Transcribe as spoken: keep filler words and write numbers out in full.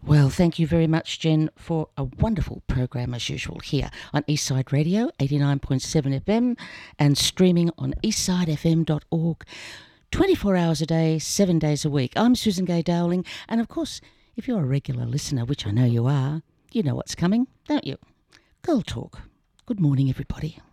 Well, thank you very much, Jen, for a wonderful program as usual here on Eastside Radio, eighty-nine point seven F M, and streaming on eastside f m dot org, twenty-four hours a day, seven days a week. I'm Susan Gay Dowling, and of course, if you're a regular listener, which I know you are, you know what's coming, don't you? Girl Talk. Good morning, everybody.